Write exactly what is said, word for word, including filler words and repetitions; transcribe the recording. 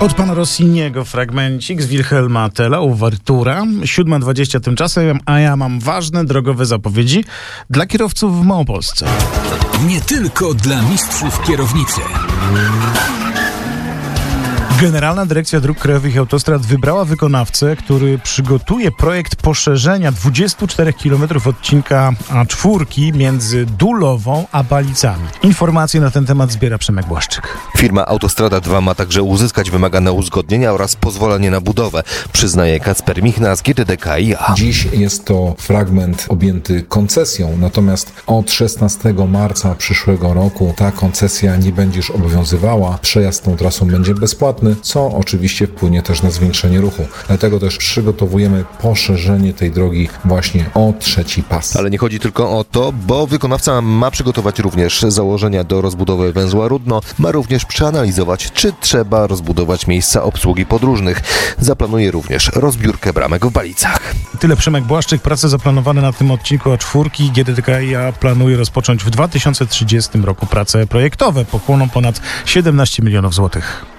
Od pana Rossiniego fragmencik z Wilhelma Tella, uwertura. siódma dwadzieścia tymczasem, a ja mam ważne drogowe zapowiedzi dla kierowców w Małopolsce. Nie tylko dla mistrzów kierownicy. Generalna Dyrekcja Dróg Krajowych i Autostrad wybrała wykonawcę, który przygotuje projekt poszerzenia dwudziestu czterech kilometrów odcinka A cztery między Dulową a Balicami. Informacje na ten temat zbiera Przemek Błaszczyk. Firma Autostrada dwa ma także uzyskać wymagane uzgodnienia oraz pozwolenie na budowę, przyznaje Kacper Michna z G D D K i A. Dziś jest to fragment objęty koncesją, natomiast od szesnastego marca przyszłego roku ta koncesja nie będzie już obowiązywała. Przejazd tą trasą będzie bezpłatny, co oczywiście wpłynie też na zwiększenie ruchu. Dlatego też przygotowujemy poszerzenie tej drogi właśnie o trzeci pas. Ale nie chodzi tylko o to, bo wykonawca ma przygotować również założenia do rozbudowy węzła Rudno, ma również przeanalizować, czy trzeba rozbudować miejsca obsługi podróżnych. Zaplanuje również rozbiórkę bramek w Balicach. Tyle Przemek Błaszczyk. Prace zaplanowane na tym odcinku A cztery G D D K i A planuje rozpocząć w dwa tysiące trzydziestym roku prace projektowe. Pochłoną ponad siedemnaście milionów złotych.